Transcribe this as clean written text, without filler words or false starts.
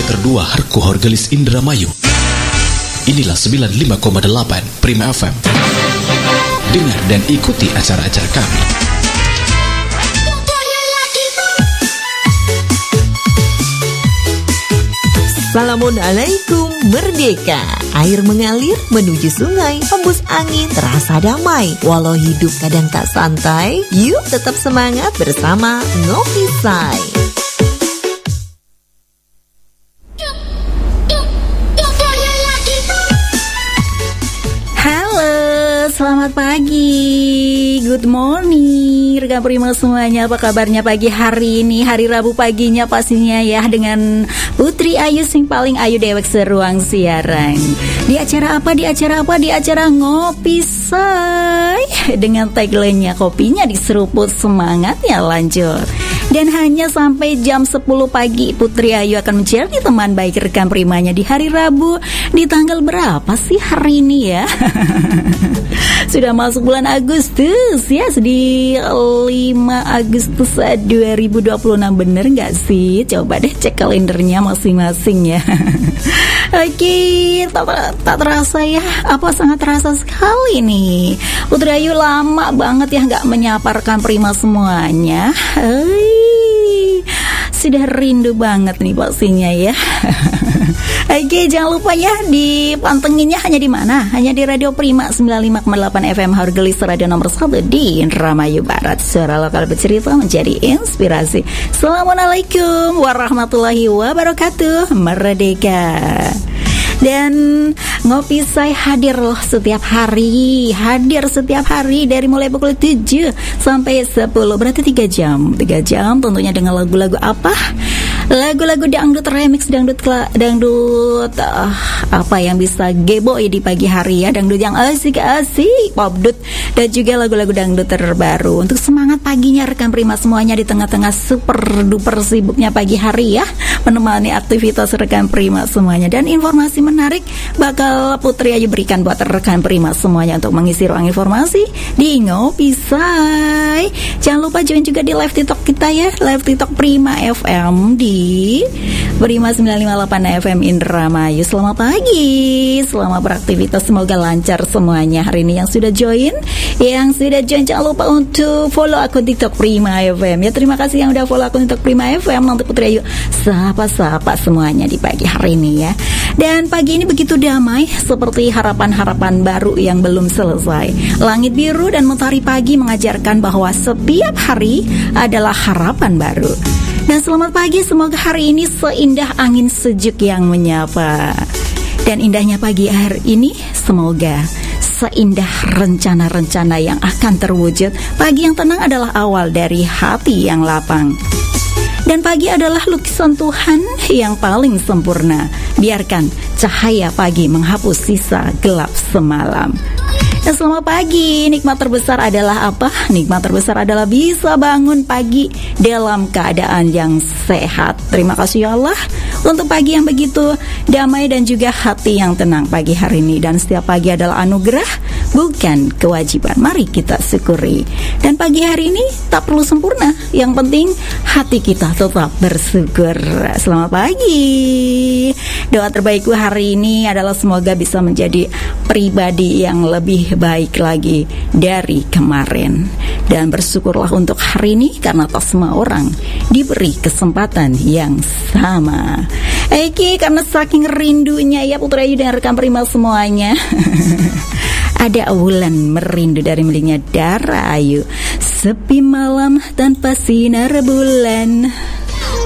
terdua Harku Horgelis Indramayu. Inilah 95,8 Prima FM. Dengar dan ikuti acara-acara kami. Assalamualaikum Merdeka. Air mengalir menuju sungai, hembus angin terasa damai. Walau hidup kadang tak santai, yuk tetap semangat bersama Ngopisai. Selamat pagi, good morning rekan Prima semuanya. Apa kabarnya pagi hari ini, hari Rabu paginya pastinya ya, dengan Putri Ayu sing paling ayu dewek seruang siaran. Di acara apa? Di acara Ngopisai. Dengan tagline-nya kopinya diseruput, semangatnya lanjut. Dan hanya sampai jam 10 pagi Putri Ayu akan menjadi teman baik rekan Primanya di hari Rabu. Di tanggal berapa sih hari ini ya? Sudah masuk bulan Agustus ya, di 5 Agustus 2026, bener gak sih? Coba deh cek kalendernya masing-masing ya. Oke, tak terasa ya, apa sangat terasa sekali nih. Putri Ayu lama banget ya gak menyapa rekan Prima semuanya. Sudah rindu banget nih pastinya ya. Oke, jangan lupa ya dipantenginnya hanya di mana? Hanya di Radio Prima 95,8 FM Horgelis, radio nomor 1 di Indramayu Barat. Suara lokal bercerita menjadi inspirasi. Assalamualaikum warahmatullahi wabarakatuh. Merdeka. Dan Ngopisai hadir loh setiap hari dari mulai pukul 7 sampai 10, berarti 3 jam tentunya dengan lagu-lagu apa? Lagu-lagu dangdut remix, dangdut apa yang bisa geboy di pagi hari ya, dangdut yang asik-asik, popdut, dan juga lagu-lagu dangdut terbaru untuk semangat paginya rekan Prima semuanya di tengah-tengah super duper sibuknya pagi hari ya, menemani aktivitas rekan Prima semuanya. Dan informasi menarik bakal Putri Ayu berikan buat rekan Prima semuanya untuk mengisi ruang informasi di Ngopisai. Jangan lupa join juga di live TikTok kita ya, live TikTok Prima FM di Prima 958 FM Indramayu. Selamat pagi, selamat beraktivitas, semoga lancar semuanya hari ini. Yang sudah join jangan lupa untuk follow akun TikTok Prima FM ya. Terima kasih yang udah follow akun TikTok Prima FM. Nanti Putri Ayu sapa semuanya di pagi hari ini ya. Dan pagi ini begitu damai, seperti harapan-harapan baru yang belum selesai. Langit biru dan mentari pagi mengajarkan bahwa setiap hari adalah harapan baru. Dan selamat pagi, semoga hari ini seindah angin sejuk yang menyapa. Dan indahnya pagi hari ini semoga seindah rencana-rencana yang akan terwujud. Pagi yang tenang adalah awal dari hati yang lapang. Dan pagi adalah lukisan Tuhan yang paling sempurna. Biarkan cahaya pagi menghapus sisa gelap semalam. Dan selamat pagi, nikmat terbesar adalah apa? Nikmat terbesar adalah bisa bangun pagi dalam keadaan yang sehat. Terima kasih ya Allah untuk pagi yang begitu damai dan juga hati yang tenang pagi hari ini. Dan setiap pagi adalah anugerah, bukan kewajiban. Mari kita syukuri. Dan pagi hari ini tak perlu sempurna, yang penting hati kita tetap bersyukur. Selamat pagi. Doa terbaikku hari ini adalah semoga bisa menjadi pribadi yang lebih baik lagi dari kemarin. Dan bersyukurlah untuk hari ini karena tak semua orang diberi kesempatan yang sama. Oke, karena saking rindunya ya Putri Ayu dan rekan Prima semuanya. Ada Wulan merindu dari miliknya Dara Ayu. Sepi malam tanpa sinar bulan.